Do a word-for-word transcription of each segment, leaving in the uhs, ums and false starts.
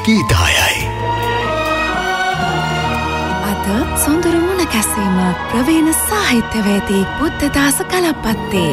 ගීතයයි. අද සොඳුරු මුණ කැසීම ප්‍රවීණ සාහිත්‍යවේදී බුද්ධදාස කලප්පත්තේ.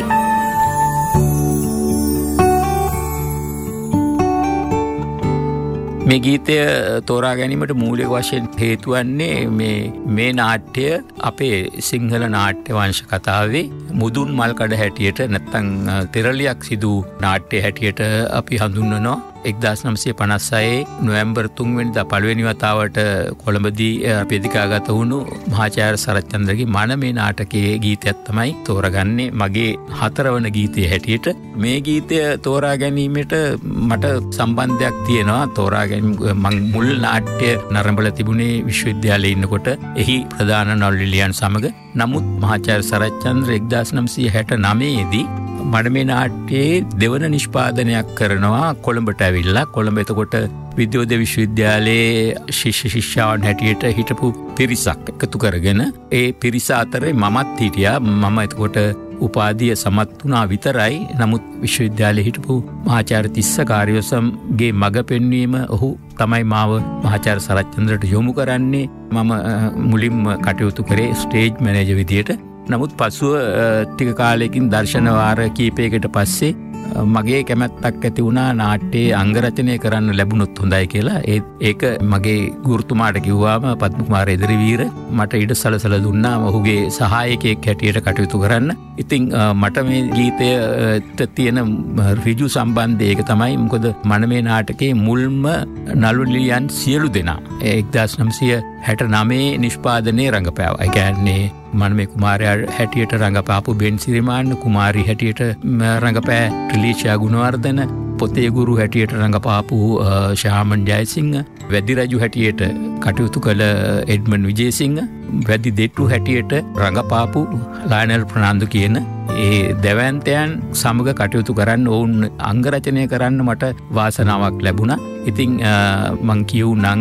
මේ ගීතය තෝරා ගැනීමට මූලික වශයෙන් හේතු වන්නේ මේ මේ නාට්‍ය අපේ සිංහල නාට්‍ය වංශ කතාවේ මුදුන් මල්කඩ හැටියට නැත්නම් තෙරලියක් සිදු නාට්‍ය හැටියට අපි හඳුන්වනවා. එක්දාස් නවසිය පනස් හයේ නොවැම්බර් තුන් වෙනිදා පළවෙනි වතාවට කොළඹදී වේදිකාගත වුණු මහාචාර්ය සරච්චන්ද්‍රගේ මනමේ නාටකයේ ගීතයක් තමයි තෝරගන්නේ මගේ හතරවන ගීතය හැටියට. මේ ගීතය තෝරා ගැනීමට මට සම්බන්ධයක් තියෙනවා. තෝරා ගැනීම මං මුල් නාට්‍ය නරඹලා තිබුණේ විශ්වවිද්‍යාලයේ ඉන්නකොට එහි ප්‍රධාන නළුනිලියන් සමග. නමුත් මහාචාර්ය සරච්චන්ද්‍ර එක්දාස් නවසිය හැට නවයේ දී මනමේ නාට්‍යයේ දෙවන නිෂ්පාදනයක් කරනවා කොළඹට ඇවිල්ලා. කොළඹ එතකොට විද්‍යෝදය විශ්වවිද්‍යාලයේ ශිෂ්‍ය ශිෂ්‍යාවන් හැටියට හිටපු පිරිසක් එකතු කරගෙන ඒ පිරිස අතරේ මමත් හිටියා. මම එතකොට උපාධිය සමත් වුණා විතරයි. නමුත් විශ්වවිද්‍යාලයේ හිටපු මහාචාර්ය තිස්ස කාර්යවසම්ගේ මඟ පෙන්වීම ඔහු තමයි මාව මහාචාර්ය සරච්චන්ද්‍රට යොමු කරන්නේ. මම මුලින්ම කටයුතු කරේ ස්ටේජ් මැනේජර් විදියට. නමුත් පසුව ටික කාලයකින් දර්ශන වාර කීපයකට පස්සේ මගේ කැමැත්තක් ඇති වුණා නාට්‍යයේ අංගරචනය කරන්න ලැබුණොත් හොඳයි කියලා. ඒක මගේ ගුරුතුමාට කිව්වාම පද්ම කුමාර එදිරිවීර මට ඉඩ සලසලා දුන්නා ඔහුගේ සහායකයෙක් හැටියට කටයුතු කරන්න. ඉතින් මට මේ ගීතයට තියෙන ඍජු සම්බන්ධය ඒක තමයි. මොකද මනමේ නාටකයේ මුල්ම නළුනිලියන් සියලු දෙනා එක්දාස් නවසිය හැට නවයේ නිෂ්පාදනයේ රඟපෑවා. ඒ කියන්නේ මනමේ කුමාරයා හැටියට රඟපාපු බෙන් සිරිමාන්න, කුමාරි හැටියට රඟපෑ ට්‍රිලීෂා ගුණවර්ධන, පොතේ ගුරු හැටියට රඟපාපු ශාමන් ජයසිංහ, වැදි රජු හැටියට කටයුතු කළ එඩ්මන් විජේසිංහ, වැදි දෙට්ටු හැටියට රඟපාපු ලයනල් ප්‍රනාන්දු කියන ඒ දැවැන්තයන් සමග කටයුතු කරන්න ඔවුන් අංගරචනය කරන්න මට වාසනාවක් ලැබුණා. ඉතින් මං කියූ නං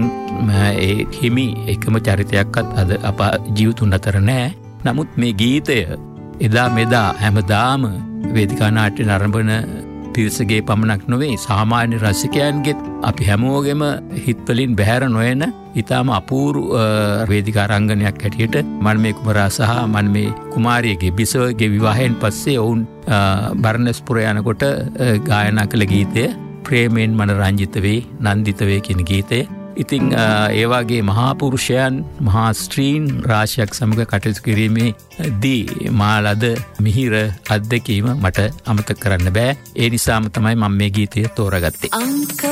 ඒ හිමි එකම චරිතයක්වත් අද අප ජීවිතුන් අතර නෑ. නමුත් මේ ගීතය එදා මෙදා හැමදාම වේදිකා නාට්‍ය නරඹන පිරිසගේ පමණක් නොවේ සාමාන්‍ය රසිකයන්ගෙත් අපි හැමෝගෙම හිත්වලින් බැහැර නොයන ඉතාම අපූරු වේදිකා රංගනයක් හැටියට මනමේ කුමරා සහ මනමේ කුමාරියගේ බිසවගේ විවාහයෙන් පස්සේ ඔවුන් බර්ණස්පුර යනකොට ගායනා කළ ගීතය ප්‍රේමයෙන් මන රංජිත වේ නන්දිත වේ කියන ගීතය. ඉතින් ඒ වගේ මහා පුරුෂයන් මහා ස්ත්‍රීන් රාශියක් සමග කටයුතු කිරීමේදී මා ලද මිහිර අත්දැකීම මට අමතක කරන්න බෑ. ඒ නිසාම තමයි මම මේ ගීතය තෝරාගත්තේ. අංක